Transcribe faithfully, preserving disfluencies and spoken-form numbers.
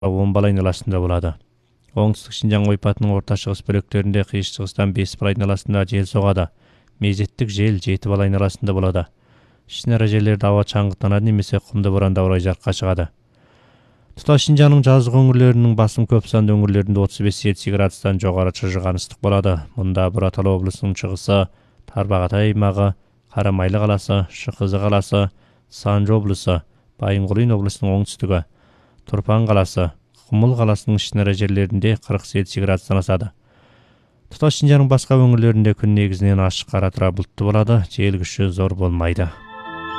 он бал айналасында болады. Оңтүстік Шинжаң ойпатының орта шығыс бөліктерінде қиыс шығыстан бес бал айналасында жел соғады. Мезеттік жел жеті бал айналасында болады. Ішінара жерлерде ауа шаңғыттанады немесе құмды боранда орай жарыққа шығады. Тұтас Шинжаңның жазғы өңірлерінің басым көп санды өңірлерінде отыз бес жетпіс градустан жоғары шыжыған ыстық болады. Мұнда Бұратал облысының шығысы, Тарбағатай аймағы, Қарамайлы қаласы, Шықызы қаласы, Санжы облысы, Байынқұлин облысының оңтүстігі, Тұрпан қаласы, Құмыл қаласының ішінара жерлерінде қырық жеті градустан асады. Тұтас Шинжаңның басқа өңірлерінде күн негізінен ашық қара бұлтты болады, жел күші зор болмайды.